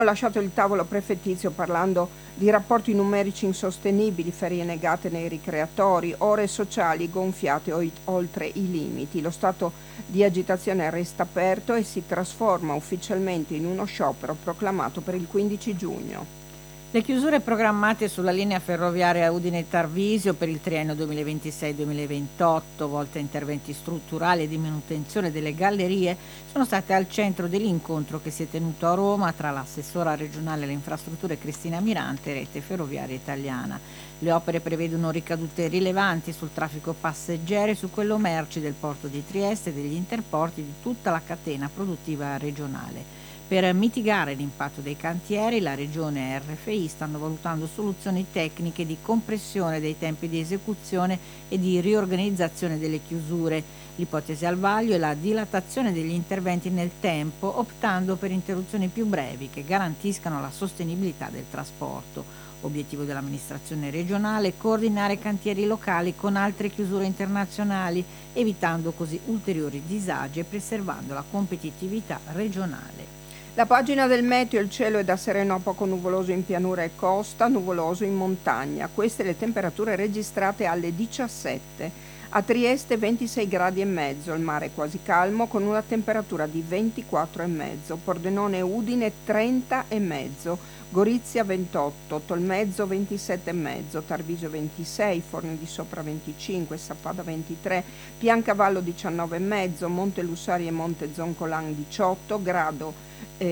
Ho lasciato il tavolo prefettizio parlando di rapporti numerici insostenibili, ferie negate nei ricreatori, ore sociali gonfiate oltre i limiti. Lo stato di agitazione resta aperto e si trasforma ufficialmente in uno sciopero proclamato per il 15 giugno. Le chiusure programmate sulla linea ferroviaria Udine-Tarvisio per il triennio 2026-2028, volte a interventi strutturali e di manutenzione delle gallerie, sono state al centro dell'incontro che si è tenuto a Roma tra l'assessora regionale alle infrastrutture Cristina Mirante e Rete Ferroviaria Italiana. Le opere prevedono ricadute rilevanti sul traffico passeggeri e su quello merci del porto di Trieste e degli interporti di tutta la catena produttiva regionale. Per mitigare l'impatto dei cantieri, la Regione e RFI stanno valutando soluzioni tecniche di compressione dei tempi di esecuzione e di riorganizzazione delle chiusure. L'ipotesi al vaglio è la dilatazione degli interventi nel tempo, optando per interruzioni più brevi che garantiscano la sostenibilità del trasporto. Obiettivo dell'amministrazione regionale è coordinare cantieri locali con altre chiusure internazionali, evitando così ulteriori disagi e preservando la competitività regionale. La pagina del meteo: il cielo è da sereno a poco nuvoloso in pianura e costa, nuvoloso in montagna. Queste le temperature registrate alle 17. A Trieste 26 gradi e mezzo, il mare è quasi calmo con una temperatura di 24,5. Pordenone e Udine 30,5. Gorizia 28, Tolmezzo 27,5, Tarvisio 26, Forno di Sopra 25, Sappada 23, Piancavallo 19,5, Monte Lussari e Monte Zoncolan 18, Grado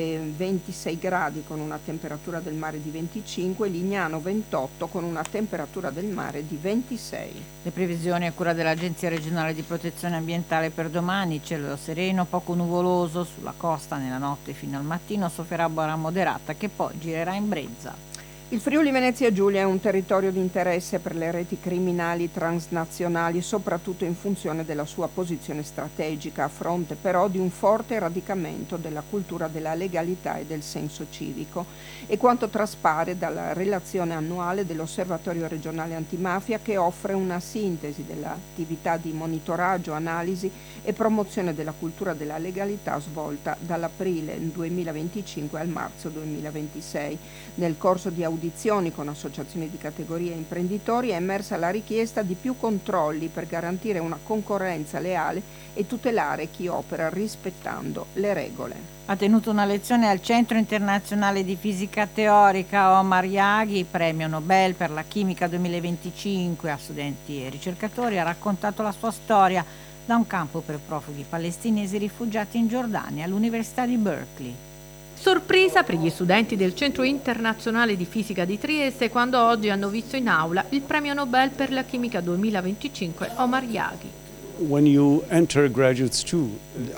26 gradi con una temperatura del mare di 25, Lignano 28 con una temperatura del mare di 26. Le previsioni a cura dell'Agenzia regionale di protezione ambientale per domani: cielo sereno, poco nuvoloso, sulla costa nella notte fino al mattino soffierà borra moderata che poi girerà in brezza. Il Friuli Venezia Giulia è un territorio di interesse per le reti criminali transnazionali, soprattutto in funzione della sua posizione strategica, a fronte però di un forte radicamento della cultura della legalità e del senso civico. E quanto traspare dalla relazione annuale dell'Osservatorio regionale antimafia, che offre una sintesi dell'attività di monitoraggio, analisi e promozione della cultura della legalità svolta dall'aprile 2025 al marzo 2026. Nel corso di audizioni con associazioni di categoria e imprenditori è emersa la richiesta di più controlli per garantire una concorrenza leale e tutelare chi opera rispettando le regole. Ha tenuto una lezione al Centro Internazionale di Fisica Teorica Omar Yaghi, premio Nobel per la chimica 2025 a studenti e ricercatori. Ha raccontato la sua storia da un campo per profughi palestinesi rifugiati in Giordania all'Università di Berkeley. Sorpresa per gli studenti del Centro Internazionale di Fisica di Trieste quando oggi hanno visto in aula il premio Nobel per la chimica 2025 Omar Yaghi. When you enter graduate school,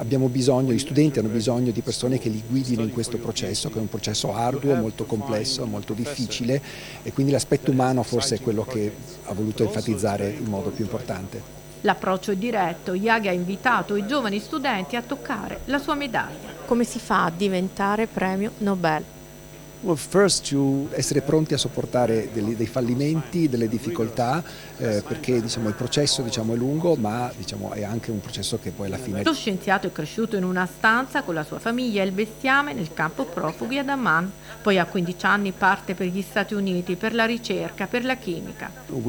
gli studenti hanno bisogno di persone che li guidino in questo processo, che è un processo arduo, molto complesso, molto difficile, e quindi l'aspetto umano forse è quello che ha voluto enfatizzare in modo più importante. L'approccio è diretto. Yaghi ha invitato i giovani studenti a toccare la sua medaglia. Come si fa a diventare premio Nobel? Well, first essere pronti a sopportare dei fallimenti, delle difficoltà, perché il processo è lungo, ma è anche un processo che poi alla fine... Lo scienziato è cresciuto in una stanza con la sua famiglia e il bestiame nel campo profughi ad Amman. Poi a 15 anni parte per gli Stati Uniti per la ricerca, per la chimica.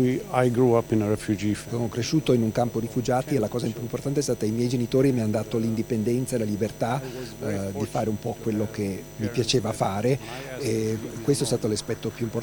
I grew up in a refugee. Sono cresciuto in un campo rifugiati e la cosa più importante è stata che i miei genitori mi hanno dato l'indipendenza e la libertà di fare un po' quello che mi piaceva fare. E questo è stato l'aspetto più importante.